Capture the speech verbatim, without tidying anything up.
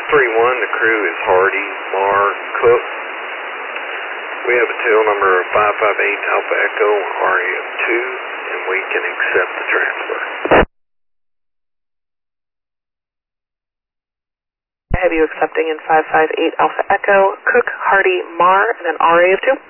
three one, the crew is Hardy, Mar, Cook. We have a tail number of five five eight Alpha Echo, R A F two, and we can accept the transfer. I have you accepting in five five eight Alpha Echo, Cook, Hardy, Mar, and then R A F two.